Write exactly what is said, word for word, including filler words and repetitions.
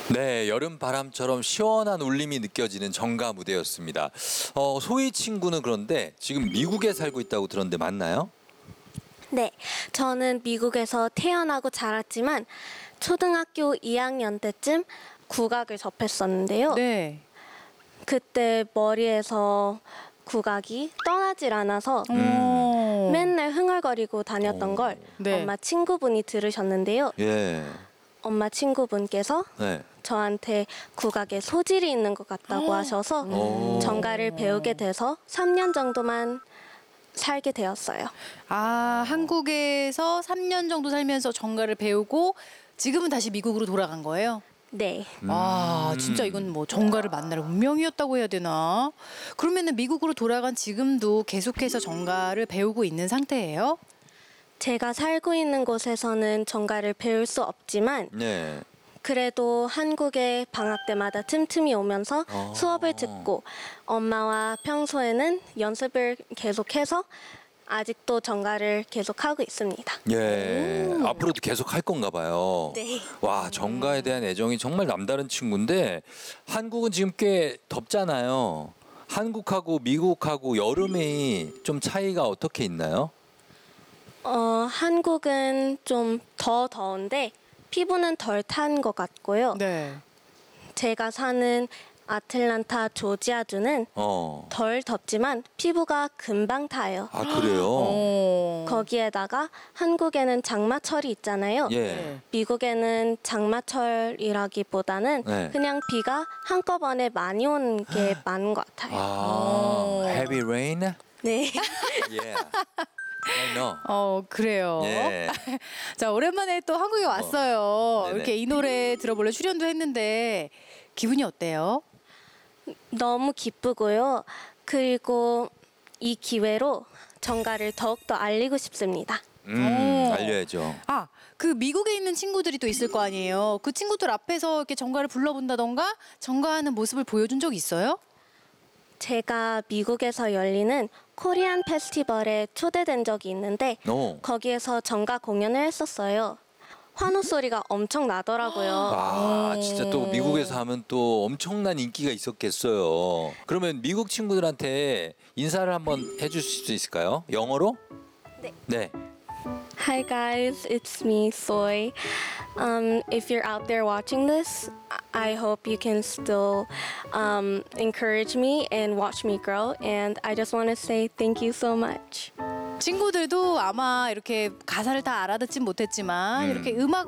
네, 여름 바람처럼 시원한 울림이 느껴지는 정가 무대였습니다. 어, 소희 친구는 그런데 지금 미국에 살고 있다고 들었는데 맞나요? 네, 저는 미국에서 태어나고 자랐지만 초등학교 이 학년 때쯤 국악을 접했었는데요. 네. 그때 머리에서 국악이 떠나질 않아서 음. 맨날 흥얼거리고 다녔던 걸 네. 엄마 친구분이 들으셨는데요. 예. 엄마 친구분께서 네. 저한테 국악에 소질이 있는 것 같다고 하셔서 오. 정가를 배우게 돼서 삼 년 정도만 살게 되었어요. 아, 한국에서 삼 년 정도 살면서 정가를 배우고 지금은 다시 미국으로 돌아간 거예요? 네. 아, 진짜 이건 뭐 정가를 만날 운명이었다고 해야 되나? 그러면은 미국으로 돌아간 지금도 계속해서 정가를 배우고 있는 상태예요? 제가 살고 있는 곳에서는 정가를 배울 수 없지만 네. 그래도 한국에 방학 때마다 틈틈이 오면서 어. 수업을 듣고 엄마와 평소에는 연습을 계속해서 아직도 정가를 계속하고 있습니다. 예. 앞으로도 계속 할 건가 봐요. 네. 와, 정가에 대한 애정이 정말 남다른 친구인데 한국은 지금 꽤 덥잖아요. 한국하고 미국하고 여름이 좀 차이가 어떻게 있나요? 어, 한국은 좀 더 더운데 피부는 덜 탄 것 같고요. 네. 제가 사는 아틀란타 조지아주는 어. 덜 덥지만 피부가 금방 타요. 아, 그래요? 어. 거기에다가 한국에는 장마철이 있잖아요. 예. 미국에는 장마철이라기보다는 네. 그냥 비가 한꺼번에 많이 오는 게 많은 것 같아요. 아, heavy rain? 네. Yeah. I know. 어, 그래요. 예. 자, 오랜만에 또 한국에 왔어요. 네네. 이렇게 이 노래 들어볼래 출연도 했는데 기분이 어때요? 너무 기쁘고요. 그리고 이 기회로 정가를 더욱더 알리고 싶습니다. 음, 오. 알려야죠. 아, 그 미국에 있는 친구들이 또 있을 거 아니에요. 그 친구들 앞에서 이렇게 정가를 불러본다던가 정가하는 모습을 보여준 적 있어요? 제가 미국에서 열리는 코리안 페스티벌에 초대된 적이 있는데 오. 거기에서 정가 공연을 했었어요. 환호 소리가 엄청 나더라고요. 아, 진짜 또 미국에서 하면 또 엄청난 인기가 있었겠어요. 그러면 미국 친구들한테 인사를 한번 해주실 수 있을까요? 영어로? 네. 네. Hi guys, it's me, Soy. Um, if you're out there watching this, I hope you can still um, encourage me and watch me grow. And I just want to say thank you so much. 친구들도 아마 이렇게 가사를 다 알아듣진 못했지만 음. 이렇게 음악